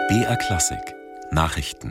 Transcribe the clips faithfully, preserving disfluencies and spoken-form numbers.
B R Klassik Nachrichten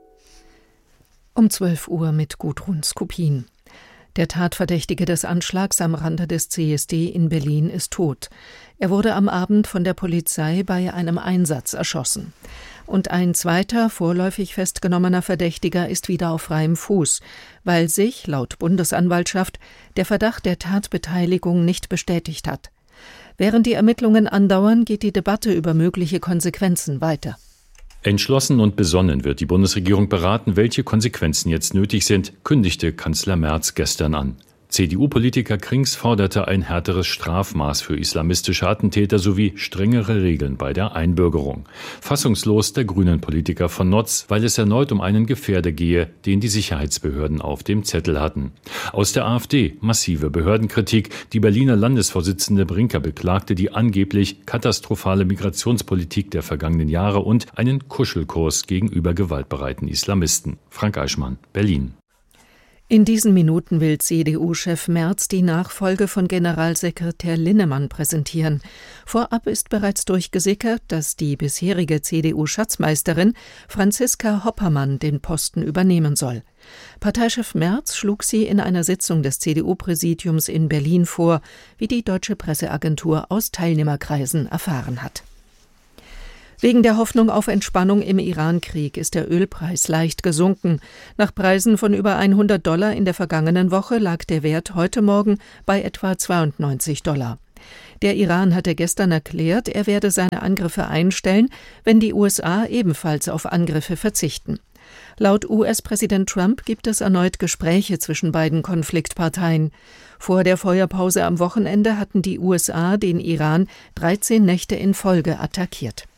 Um zwölf Uhr mit Gudrun Skopin. Der Tatverdächtige des Anschlags am Rande des C S D in Berlin ist tot. Er wurde am Abend von der Polizei bei einem Einsatz erschossen. Und ein zweiter, vorläufig festgenommener Verdächtiger ist wieder auf freiem Fuß, weil sich, laut Bundesanwaltschaft, der Verdacht der Tatbeteiligung nicht bestätigt hat. Während die Ermittlungen andauern, geht die Debatte über mögliche Konsequenzen weiter. Entschlossen und besonnen wird die Bundesregierung beraten, welche Konsequenzen jetzt nötig sind, kündigte Kanzler Merz gestern an. C D U-Politiker Krings forderte ein härteres Strafmaß für islamistische Attentäter sowie strengere Regeln bei der Einbürgerung. Fassungslos der Grünen-Politiker von Notz, weil es erneut um einen Gefährder gehe, den die Sicherheitsbehörden auf dem Zettel hatten. Aus der AfD massive Behördenkritik. Die Berliner Landesvorsitzende Brinker beklagte die angeblich katastrophale Migrationspolitik der vergangenen Jahre und einen Kuschelkurs gegenüber gewaltbereiten Islamisten. Frank Eichmann, Berlin. In diesen Minuten will C D U-Chef Merz die Nachfolge von Generalsekretär Linnemann präsentieren. Vorab ist bereits durchgesickert, dass die bisherige C D U-Schatzmeisterin Franziska Hoppermann den Posten übernehmen soll. Parteichef Merz schlug sie in einer Sitzung des C D U-Präsidiums in Berlin vor, wie die Deutsche Presseagentur aus Teilnehmerkreisen erfahren hat. Wegen der Hoffnung auf Entspannung im Iran-Krieg ist der Ölpreis leicht gesunken. Nach Preisen von über hundert Dollar in der vergangenen Woche lag der Wert heute Morgen bei etwa zweiundneunzig Dollar. Der Iran hatte gestern erklärt, er werde seine Angriffe einstellen, wenn die U S A ebenfalls auf Angriffe verzichten. Laut U S-Präsident Trump gibt es erneut Gespräche zwischen beiden Konfliktparteien. Vor der Feuerpause am Wochenende hatten die U S A den Iran dreizehn Nächte in Folge attackiert.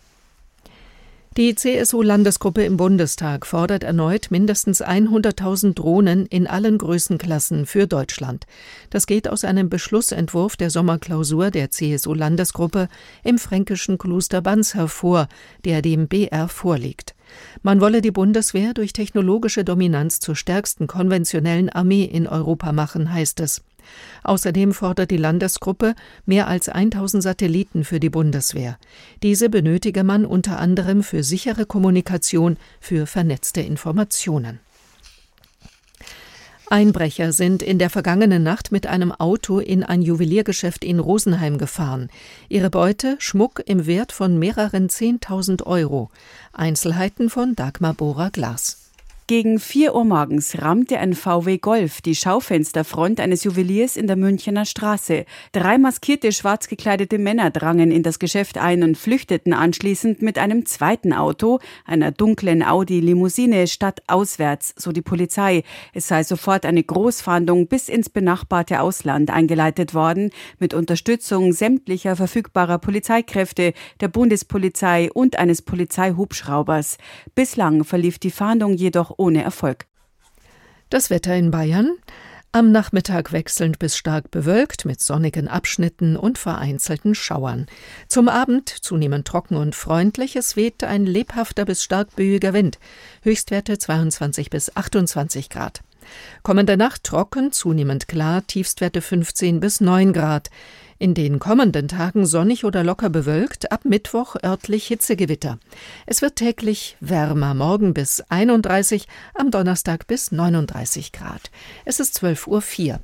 Die C S U-Landesgruppe im Bundestag fordert erneut mindestens hunderttausend Drohnen in allen Größenklassen für Deutschland. Das geht aus einem Beschlussentwurf der Sommerklausur der C S U-Landesgruppe im fränkischen Kloster Banz hervor, der dem B R vorliegt. Man wolle die Bundeswehr durch technologische Dominanz zur stärksten konventionellen Armee in Europa machen, heißt es. Außerdem fordert die Landesgruppe mehr als tausend Satelliten für die Bundeswehr. Diese benötige man unter anderem für sichere Kommunikation, für vernetzte Informationen. Einbrecher sind in der vergangenen Nacht mit einem Auto in ein Juweliergeschäft in Rosenheim gefahren. Ihre Beute Schmuck im Wert von mehreren zehntausend Euro. Einzelheiten von Dagmar Bohrer-Glas. Gegen vier Uhr morgens rammte ein V W Golf die Schaufensterfront eines Juweliers in der Münchener Straße. Drei maskierte, schwarz gekleidete Männer drangen in das Geschäft ein und flüchteten anschließend mit einem zweiten Auto, einer dunklen Audi-Limousine, stadtauswärts, so die Polizei. Es sei sofort eine Großfahndung bis ins benachbarte Ausland eingeleitet worden, mit Unterstützung sämtlicher verfügbarer Polizeikräfte, der Bundespolizei und eines Polizeihubschraubers. Bislang verlief die Fahndung jedoch ohne Erfolg. Das Wetter in Bayern: am Nachmittag wechselnd bis stark bewölkt mit sonnigen Abschnitten und vereinzelten Schauern. Zum Abend zunehmend trocken und freundlich, es weht ein lebhafter bis stark böiger Wind. Höchstwerte zweiundzwanzig bis achtundzwanzig Grad. Kommende Nacht trocken, zunehmend klar, Tiefstwerte fünfzehn bis neun Grad. In den kommenden Tagen sonnig oder locker bewölkt, ab Mittwoch örtlich Hitzegewitter. Es wird täglich wärmer, morgen bis einunddreißig, am Donnerstag bis neununddreißig Grad. Es ist zwölf Uhr vier.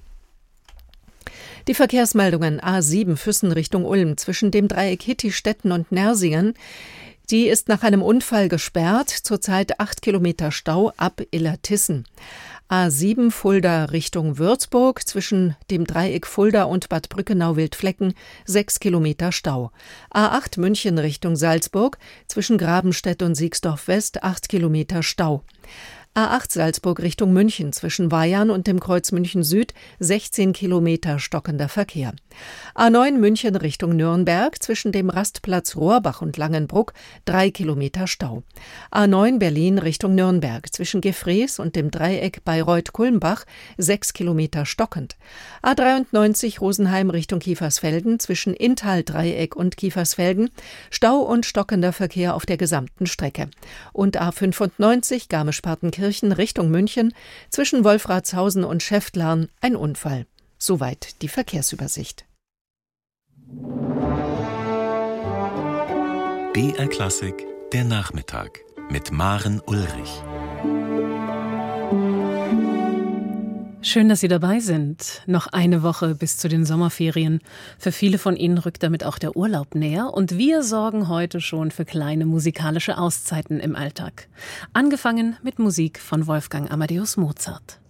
Die Verkehrsmeldungen: A sieben Füssen Richtung Ulm zwischen dem Dreieck Hittistetten und Nersingen. Die ist nach einem Unfall gesperrt, zurzeit acht Kilometer Stau ab Illertissen. A sieben Fulda Richtung Würzburg zwischen dem Dreieck Fulda und Bad Brückenau-Wildflecken sechs Kilometer Stau. A acht München Richtung Salzburg zwischen Grabenstedt und Siegsdorf West acht Kilometer Stau. A acht Salzburg Richtung München zwischen Weyarn und dem Kreuz München Süd sechzehn Kilometer stockender Verkehr. A neun München Richtung Nürnberg zwischen dem Rastplatz Rohrbach und Langenbruck drei Kilometer Stau. A neun Berlin Richtung Nürnberg zwischen Gefrees und dem Dreieck Bayreuth-Kulmbach sechs Kilometer stockend. A dreiundneunzig Rosenheim Richtung Kiefersfelden zwischen Inntal-Dreieck und Kiefersfelden Stau und stockender Verkehr auf der gesamten Strecke. Und A fünfundneunzig Garmisch-Partenkirchen Richtung München zwischen Wolfratshausen und Schäftlarn ein Unfall. Soweit die Verkehrsübersicht. B R Klassik Der Nachmittag mit Maren Ulrich. Schön, dass Sie dabei sind. Noch eine Woche bis zu den Sommerferien. Für viele von Ihnen rückt damit auch der Urlaub näher. Und wir sorgen heute schon für kleine musikalische Auszeiten im Alltag. Angefangen mit Musik von Wolfgang Amadeus Mozart.